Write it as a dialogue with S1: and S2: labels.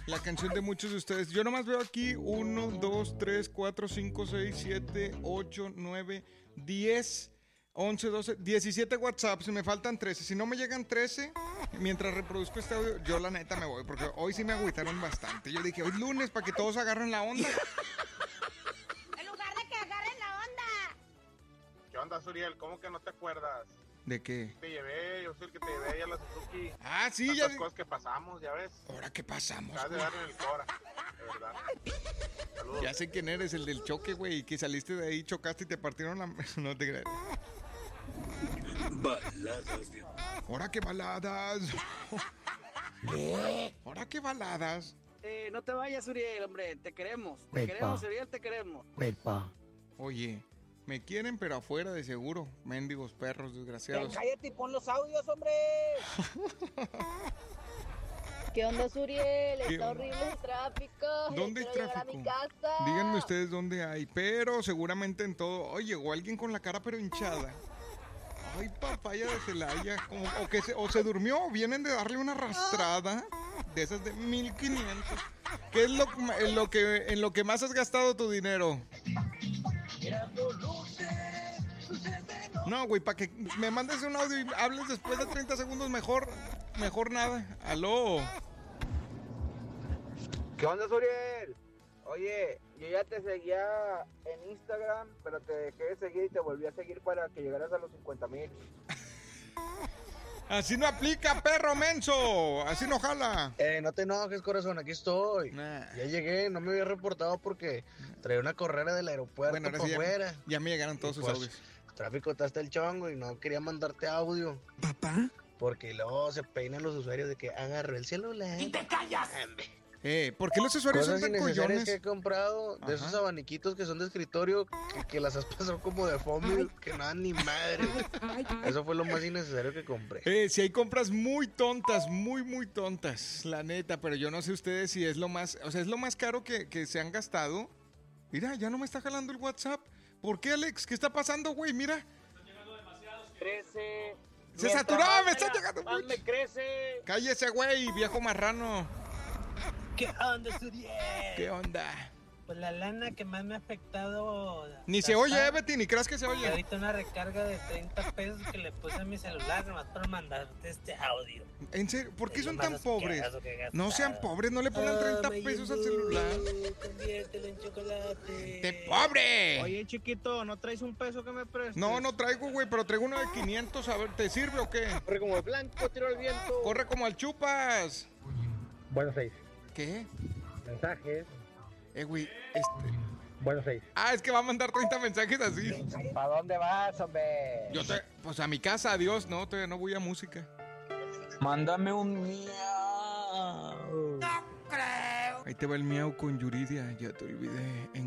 S1: la canción de muchos de ustedes. Yo nomás veo aquí 1, 2, 3, 4, 5, 6, 7, 8, 9, 10, 11, 12, 17 WhatsApps. Me faltan 13. Si no me llegan 13, mientras reproduzco este audio, yo la neta me voy. Porque hoy sí me agüitaron bastante. Yo dije, hoy lunes para que todos agarren la onda.
S2: En lugar de que agarren la onda.
S3: ¿Qué onda, Suriel? ¿Cómo que no te acuerdas?
S1: ¿De qué?
S3: Te llevé, yo soy el que te llevé ahí a la Suzuki.
S1: Ah, sí,
S3: tantas
S1: ya.
S3: cosas que pasamos, ya ves.
S1: ¿Ahora qué pasamos?
S3: Acabas de
S1: güey?
S3: darle en el Cora, de verdad. Saludos.
S1: Ya sé quién eres, el del choque, güey. Que saliste de ahí, chocaste y te partieron la... No te creas.
S4: Baladas de...
S1: ¿Ahora qué baladas? ¿Ahora qué baladas?
S5: No te vayas, Uriel, hombre, te queremos. Te
S6: Güey,
S5: queremos,
S6: pa.
S5: Uriel, te queremos.
S6: Güey, pa.
S1: Oye, me quieren pero afuera de seguro. Mendigos perros desgraciados.
S5: Cállate y pon los audios, hombre.
S2: ¿Qué onda, Suriel?
S1: ¿Qué
S2: Está
S1: onda?
S2: horrible el tráfico.
S1: ¿Dónde hay
S2: Quiero llegar a
S1: tráfico?
S2: mi casa.
S1: Díganme ustedes dónde hay. Pero seguramente en todo. Oye, llegó alguien con la cara pero hinchada. Ay, papaya de Celaya. O se durmió o vienen de darle una arrastrada de esas de 1500. ¿Qué es en lo que más has gastado tu dinero? No, güey, para que me mandes un audio y hables después de 30 segundos mejor nada. Aló.
S5: ¿Qué onda, Uriel? Oye, yo ya te seguía en Instagram, pero te dejé de seguir y te volví a seguir para que llegaras a los 50,000.
S1: Así no aplica, perro menso. Así no jala.
S5: No te enojes, corazón, aquí estoy.
S1: Nah.
S5: Ya llegué, no me había reportado porque traía una correra del aeropuerto
S1: Bueno, ahora
S5: para
S1: sí
S5: afuera.
S1: ya me llegaron todos
S5: Y
S1: sus
S5: pues,
S1: audios.
S5: el tráfico está hasta el chongo y no quería mandarte audio.
S4: ¿Papá?
S5: Porque luego se peinan los usuarios de que agarró el celular. ¡Y te callas!
S1: ¿Por qué los usuarios
S5: Cosas
S1: son tan
S5: innecesarias que he
S1: collones?
S5: comprado, de esos
S1: Ajá.
S5: abaniquitos que son de escritorio, que las has pasado como de foamy, que no dan ni madre. Eso fue lo más innecesario que compré.
S1: Si hay compras muy tontas, muy tontas, la neta, pero yo no sé ustedes si es lo más, o sea, es lo más caro que se han gastado. Mira, ya no me está jalando el WhatsApp. ¿Por qué, Alex? ¿Qué está pasando, güey? Mira.
S5: Crece.
S1: Se saturó, me está llegando
S5: Más
S1: mucho.
S5: me crece.
S1: Cállese, güey, viejo marrano.
S7: ¿Qué onda, Suriel?
S1: ¿Qué onda?
S7: Pues la lana que más me ha afectado.
S1: Ni se oye, Betty, ni creas que se
S7: Y
S1: oye.
S7: ahorita una recarga de 30 pesos que le puse a mi celular nomás para mandarte este audio.
S1: En serio, ¿por qué
S7: Es lo
S1: son
S7: más
S1: tan pobres?
S7: asqueroso que he gastado.
S1: No sean pobres, no le pongan 30 pesos al celular.
S7: Conviértelo en chocolate.
S1: ¡De pobre!
S5: Oye, chiquito, ¿no traes un peso que me prestes?
S1: No traigo, güey, pero traigo uno de 500. A ver, ¿te sirve o qué?
S5: Corre como el blanco, tiro al viento.
S1: Corre como al chupas.
S5: Buenos 6.
S1: ¿Qué?
S5: Mensajes.
S1: Güey,
S5: Buenos 6.
S1: es que va a mandar 30 mensajes así.
S5: ¿Para dónde vas, hombre?
S1: Pues a mi casa, adiós, no, todavía no voy a música.
S5: Mándame un miau.
S1: Ahí te va el miau con Yuridia, ya te olvidé en